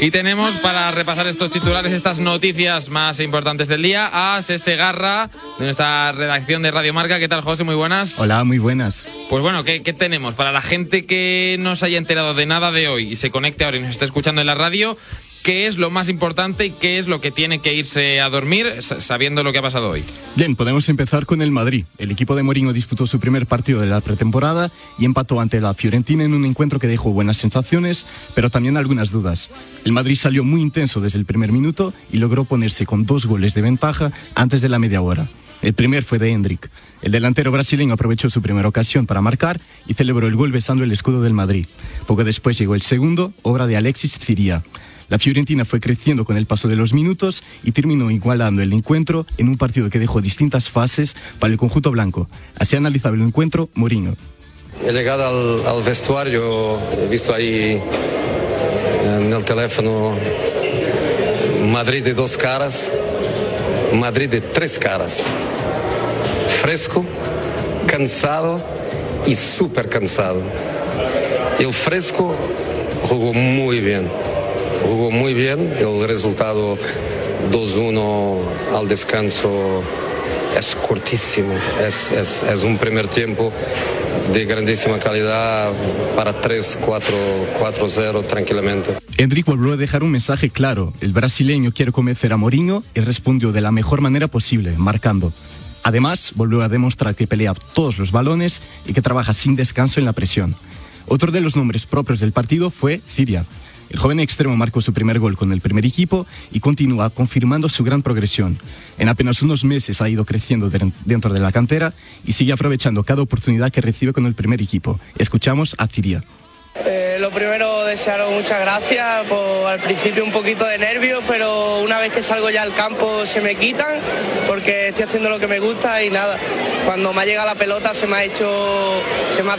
Y tenemos para repasar estos titulares, estas noticias más importantes del día, a Sese Garra, de nuestra redacción de Radio Marca. ¿Qué tal, José? Muy buenas. Hola, muy buenas. Pues bueno, ¿qué tenemos? Para la gente que no se haya enterado de nada de hoy y se conecte ahora y nos esté escuchando en la radio, ¿qué es lo más importante y qué es lo que tiene que irse a dormir sabiendo lo que ha pasado hoy? Bien, podemos empezar con el Madrid. El equipo de Mourinho disputó su primer partido de la pretemporada y empató ante la Fiorentina en un encuentro que dejó buenas sensaciones, pero también algunas dudas. El Madrid salió muy intenso desde el primer minuto y logró ponerse con 2 goles de ventaja antes de la media hora. El primer fue de Endrick. El delantero brasileño aprovechó su primera ocasión para marcar y celebró el gol besando el escudo del Madrid. Poco después llegó el segundo, obra de Alexis Ciria. La Fiorentina fue creciendo con el paso de los minutos y terminó igualando el encuentro en un partido que dejó distintas fases para el conjunto blanco. Así analizaba el encuentro Mourinho. He llegado al vestuario, he visto ahí en el teléfono Madrid de 2 caras, Madrid de 3 caras. Fresco, cansado y súper cansado. El Fresco jugó muy bien. El resultado 2-1 al descanso es cortísimo, es un primer tiempo de grandísima calidad para 3-4-0 tranquilamente. Endrick volvió a dejar un mensaje claro. El brasileño quiere convencer a Mourinho y respondió de la mejor manera posible, marcando. Además, volvió a demostrar que pelea todos los balones y que trabaja sin descanso en la presión. Otro de los nombres propios del partido fue Ciria. El joven extremo marcó su primer gol con el primer equipo y continúa confirmando su gran progresión. En apenas unos meses ha ido creciendo dentro de la cantera y sigue aprovechando cada oportunidad que recibe con el primer equipo. Escuchamos a Ciria. Lo primero, desearos muchas gracias. Al principio un poquito de nervios, pero una vez que salgo ya al campo se me quitan porque estoy haciendo lo que me gusta y nada. Cuando me ha llegado la pelota se me ha